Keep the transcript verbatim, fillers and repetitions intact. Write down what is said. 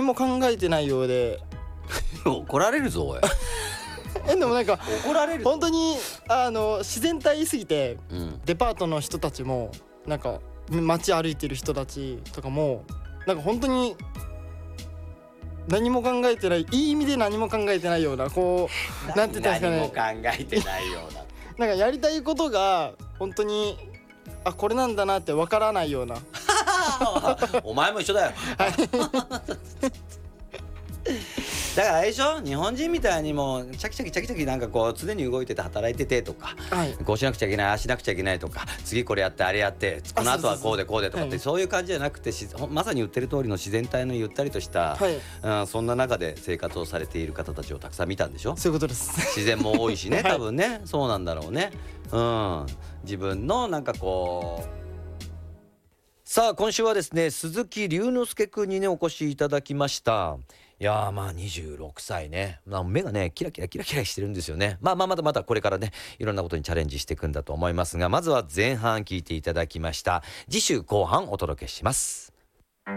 も考えてないようで怒られるぞおいえでもなんか怒られるぞ本当にあの自然体すぎて、 うん、 デパートの人たちもなんか街歩いてる人たちとかもなんか本当に何も考えてない、いい意味で何も考えてないような、こうなんて言ったんですかね、 何も考えてないようななんかやりたいことが本当にあこれなんだなってわからないようなお前も一緒だよだからあれでしょ、日本人みたいにもチャキチャキチャキチャキなんかこう常に動いてて働いててとか、 はい、 こうしなくちゃいけない、ああしなくちゃいけないとか、次これやってあれやってこの後はこうでこうでとかって、そういう感じじゃなくて、まさに言ってる通りの自然体のゆったりとした、はい、うん、そんな中で生活をされている方たちをたくさん見たんでしょ。 そういうことです。 自然も多いしね、多分ね、はい、そうなんだろうね。うん、自分のなんかこう、さあ今週はですね、鈴木隆之介くんにねお越しいただきました。いやーまあにじゅうろくさいね、まあ、目がねキラキラキラキラしてるんですよね。まあまあまだまだこれからねいろんなことにチャレンジしていくんだと思いますが、まずは前半聞いていただきました。次週後半お届けします。